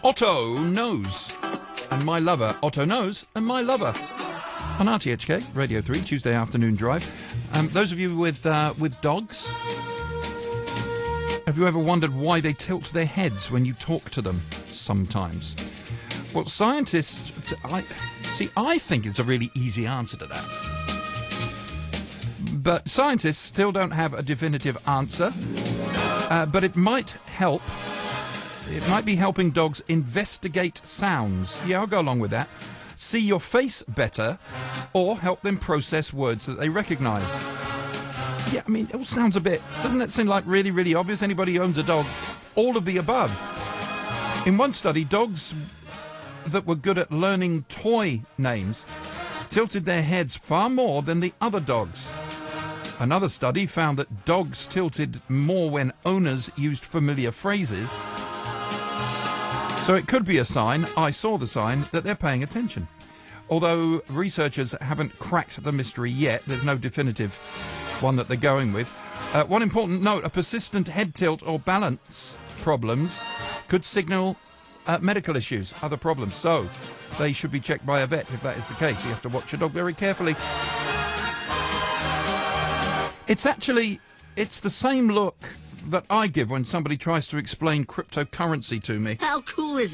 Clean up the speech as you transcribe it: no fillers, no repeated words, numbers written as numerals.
Otto knows. And my lover. Otto knows and my lover. On RTHK, Radio 3, Tuesday afternoon drive. Those of you with dogs, have you ever wondered why they tilt their heads when you talk to them sometimes? Well, scientists... I think it's a really easy answer to that. But scientists still don't have a definitive answer. But it might help. It might be helping dogs investigate sounds. Yeah, I'll go along with that. See your face better, or help them process words that they recognise. Yeah, I mean, it all sounds a bit... Doesn't that seem like really, really obvious? Anybody who owns a dog, all of the above. In one study, dogs that were good at learning toy names tilted their heads far more than the other dogs. Another study found that dogs tilted more when owners used familiar phrases. So it could be a sign, I saw the sign, that they're paying attention. Although researchers haven't cracked the mystery yet, there's no definitive one that they're going with. One important note, a persistent head tilt or balance problems could signal medical issues, other problems. So they should be checked by a vet if that is the case. You have to watch your dog very carefully. It's the same look that I give when somebody tries to explain cryptocurrency to me. How cool is